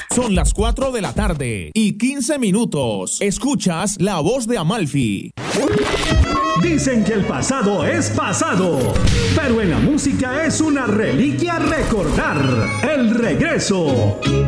Son las 4 de la tarde y 15 minutos. Escuchas La Voz de Amalfi. Dicen que el pasado es pasado, pero en la música es una reliquia recordar. El regreso.